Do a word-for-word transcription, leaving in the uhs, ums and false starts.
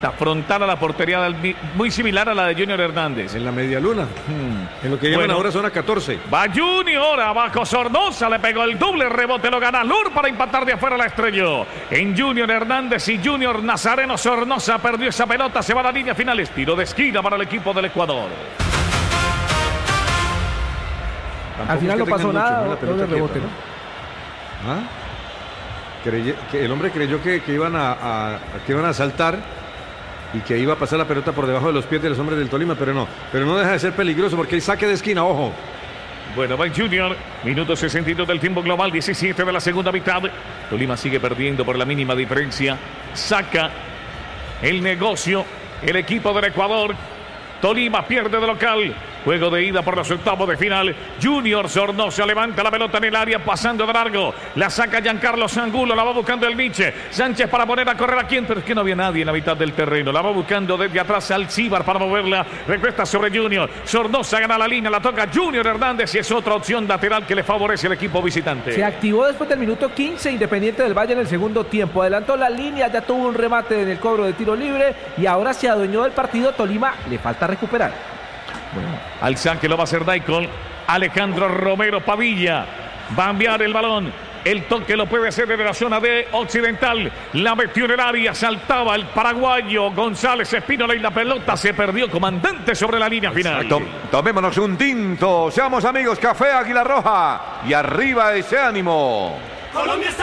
Frontal a la portería del, muy similar a la de Junior Hernández. En la media luna. Hmm. En lo que llaman bueno, ahora zona catorce. Va Junior, abajo Sornosa, le pegó el doble rebote, lo gana Lur para empatar de afuera la estrelló. En Junior Hernández y Junior Nazareno, Sornosa perdió esa pelota, se va a la línea final. Tiro de esquina para el equipo del Ecuador. Al final no pasó nada, mucho, ¿no? doble rebote, ¿no? ¿Ah? Creye, que el hombre creyó que, que, iban a, a, que iban a saltar y que iba a pasar la pelota por debajo de los pies de los hombres del Tolima, pero no, pero no deja de ser peligroso porque hay saque de esquina, ojo. Bueno, va Junior, minuto sesenta y dos del tiempo global, diecisiete de la segunda mitad. Tolima sigue perdiendo por la mínima diferencia. Saca el negocio el equipo del Ecuador. Tolima pierde de local. Juego de ida por los octavos de final. Junior Sornosa levanta la pelota en el área, pasando de largo. La saca Giancarlo Angulo, la va buscando el Miche. Sánchez para poner a correr a quien, pero es que no había nadie en la mitad del terreno. La va buscando desde atrás Alcibar para moverla. Recuesta sobre Junior. Sornosa gana la línea, la toca Junior Hernández y es otra opción lateral que le favorece al equipo visitante. Se activó después del minuto quince Independiente del Valle en el segundo tiempo. Adelantó la línea, ya tuvo un remate en el cobro de tiro libre y ahora se adueñó del partido. Tolima le falta recuperar. Bueno, al saque lo va a hacer Daikol. Alejandro Romero Pavilla va a enviar el balón. El toque lo puede hacer desde la zona de occidental. La metió en el área, saltaba el paraguayo González Espínola y la pelota se perdió, comandante, sobre la línea final. Exacto. Tomémonos un tinto, seamos amigos, café Águila Roja y arriba ese ánimo. Colombia está